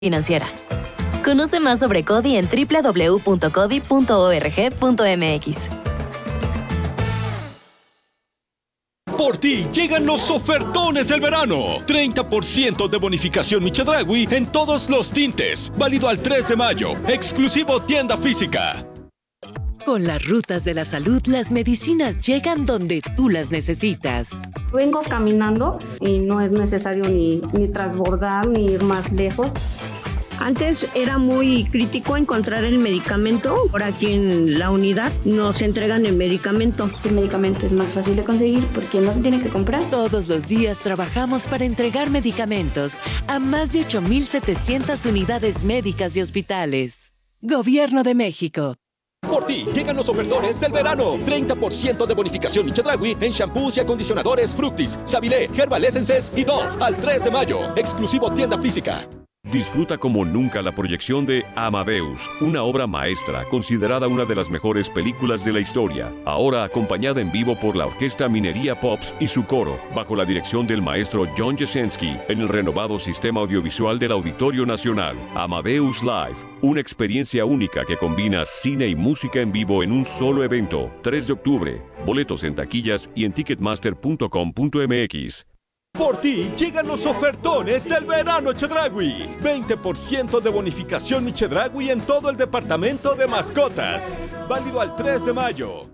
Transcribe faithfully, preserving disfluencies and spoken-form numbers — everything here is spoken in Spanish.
financiera. Conoce más sobre CODI en doble u doble u doble u punto codi punto org punto m x. Por ti llegan los ofertones del verano. treinta por ciento de bonificación Chedraui en todos los tintes. Válido al tres de mayo. Exclusivo tienda física. Con las rutas de la salud, las medicinas llegan donde tú las necesitas. Vengo caminando y no es necesario ni, ni transbordar ni ir más lejos. Antes era muy crítico encontrar el medicamento. Por aquí en la unidad nos entregan el medicamento. El medicamento es más fácil de conseguir porque no se tiene que comprar. Todos los días trabajamos para entregar medicamentos a más de ocho mil setecientas unidades médicas y hospitales. Gobierno de México. Por ti llegan los ofertones del verano. treinta por ciento de bonificación Chedraui en shampoos y acondicionadores Fructis, Sabilé, Herbal Essences y Dove al tres de mayo. Exclusivo tienda física. Disfruta como nunca la proyección de Amadeus, una obra maestra considerada una de las mejores películas de la historia, ahora acompañada en vivo por la Orquesta Minería Pops y su coro, bajo la dirección del maestro John Jasenski, en el renovado sistema audiovisual del Auditorio Nacional. Amadeus Live, una experiencia única que combina cine y música en vivo en un solo evento. tres de octubre, boletos en taquillas y en ticketmaster punto com punto m x. Por ti llegan los ofertones del verano Chedraui. veinte por ciento de bonificación Chedraui en todo el departamento de mascotas. Válido al tres de mayo.